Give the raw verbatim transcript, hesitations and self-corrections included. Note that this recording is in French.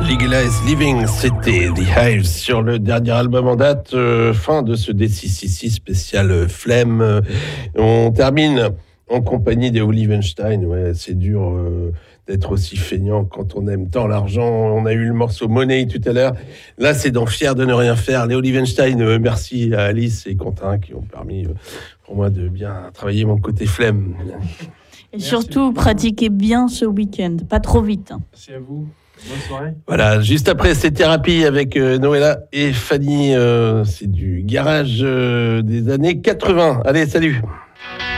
Legalized Living, c'était The Hives sur le dernier album en date, euh, fin de ce D six six six spécial euh, Flemme. Euh, on termine en compagnie des Olivenstein. Ouais, c'est dur euh, d'être aussi feignant quand on aime tant l'argent. On a eu le morceau Money tout à l'heure. Là, c'est dans Fier de ne rien faire. Les Olivenstein, euh, merci à Alice et Quentin qui ont permis euh, pour moi de bien travailler mon côté flemme. Et merci. Surtout, pratiquez bien ce week-end, pas trop vite. Merci à vous. Bonne soirée. Voilà, juste après, c'est Thérapie avec euh, Noëlla et Fanny. Euh, c'est du garage euh, des années quatre-vingts. Allez, salut.